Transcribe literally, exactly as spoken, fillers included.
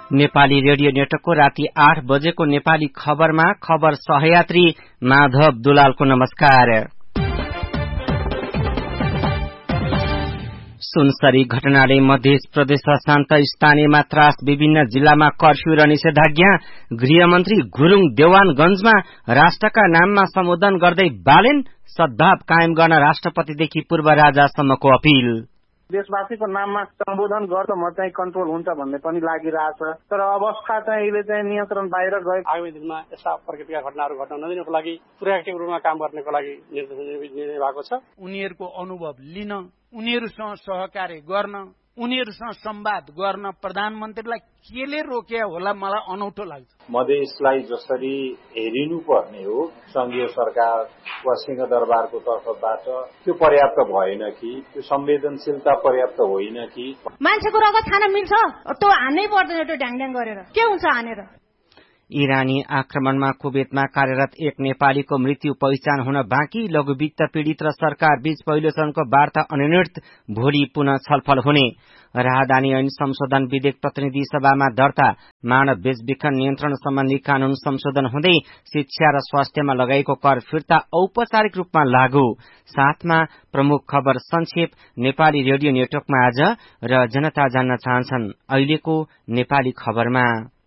Nepali radio नेटवर्कको राति आठ बजेको नेपाली खबरमा खबर सहयात्री माधव दुलालको नमस्कार। सुनसरी घटनाले मध्य प्रदेश शान्त स्थानीयमा त्रास, विभिन्न जिल्लामा कर्फ्यू र निषेधाज्ञा। गृहमन्त्री गुरूङ देवानगंजमा राष्ट्रका नाममा सम्बोधन गर्दै बालेन, सद्भाव कायम गर्न राष्ट्रपतिदेखि पूर्व राजासम्मको अपील। देशवासीको नाममा सम्बोधन गर्दा म चाहिँ कन्ट्रोल हुन्छ भन्ने पनि लागिरहेछ, तर अवस्था चाहिँ अहिले चाहिँ नियन्त्रण बाहिर गयो। आगामी दिनमा यस्ता प्रकृतिका घटनाहरू घट्न नदिनको लागि प्रोएक्टिभ रूपमा काम गर्नको लागि निर्देशन भएको छ। उनीहरूको अनुभव लिन, उनीहरूसँग सहकार्य गर्न, उनीहरूसँग संवाद गर्न प्रधानमन्त्रीलाई केले रोके होला मलाई अनौठो लाग्छ। मधेसलाई जसरी हेरिनु पर्ने हो संघीय सरकार वा सिंहदरबारको तर्फबाट त्यो पर्याप्त भएन कि, त्यो संवेदनशीलता पर्याप्त होइन कि। मान्छेको रगत खान मिल्छ, त्यो हान्नै पर्दैन, त्यो ढ्याङढ्याङ गरेर के हुन्छ हानेर। इरानी आक्रमणमा कुवेतमा कार्यरत एक नेपालीको मृत्यु पहिचान हुन बाँकी। लघुवित्त पीड़ित र सरकार बीच पहिलो चरणको वार्ता अनिर्णित, भोलि पुनः छलफल हुने। राहदानी ऐन संशोधन विधेयक प्रतिनिधि सभामा दर्ता। मानव बेचबिखन नियन्त्रण सम्बन्धी कानून संशोधन हुँदै शिक्षा र स्वास्थ्यमा लगाइएको कर फिर्ता औपचारिक रूपमा लागू। साथमा प्रमुख खबर संक्षेप नेपाली रेडियो नेटवर्कमा आज र जनता जान्न चाहन्छन् अहिलेको नेपाली खबरमा।